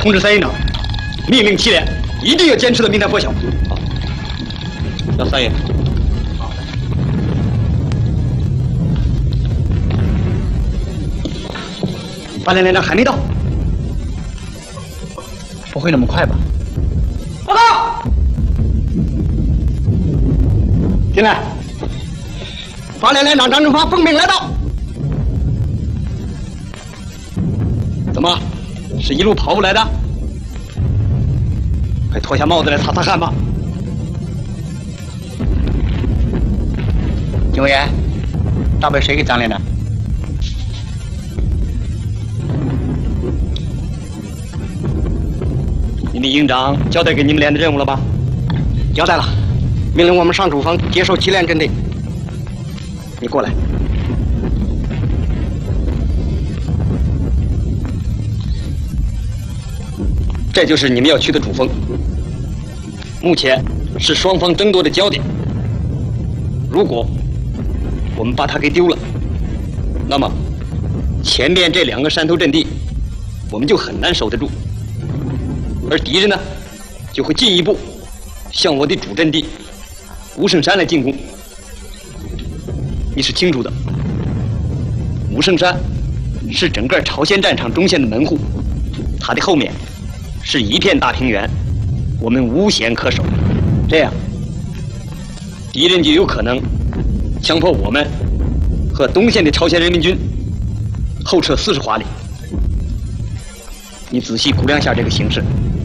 通知3营长，命令7连一定要坚持到明天破晓。好， 要3爷。 好的。8连连长还没到，不会那么快吧？报告，进来。8连连长张正发奉命来到。怎么，是一路跑过来的？快脱下帽子来擦擦汗吧。警卫员，大本谁给张连长？你们营长交代给你们连的任务了吧？交代了，命令我们上主峰接受7连阵地。你过来。这就是你们要去的主峰，目前是双方争夺的焦点。如果我们把它给丢了，那么前面这2个山头阵地我们就很难守得住，而敌人呢就会进一步向我的主阵地吴胜山来进攻。你是清楚的，吴胜山是整个朝鲜战场中线的门户，它的后面是一片大平原，我们无险可守。这样，敌人就有可能强迫我们和东线的朝鲜人民军后撤40华里。你仔细估量下这个形势。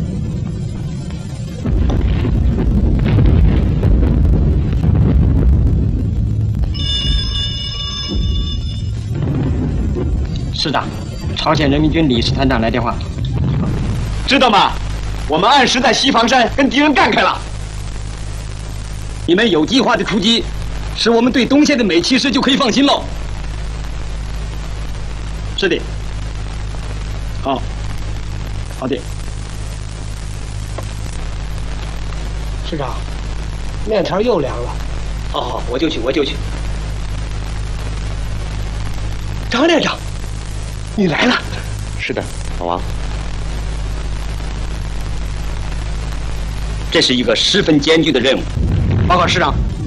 师长，朝鲜人民军李氏团长来电话。 知道吗？我们按时在西房山跟敌人干开了。你们有计划的出击，使我们对东线的美其实就可以放心喽。是的。好，好的。 师长，面条又凉了。 好，我就去。 张连长，你来了。 是的，老王。 这是一个十分艰巨的任务。报告师长，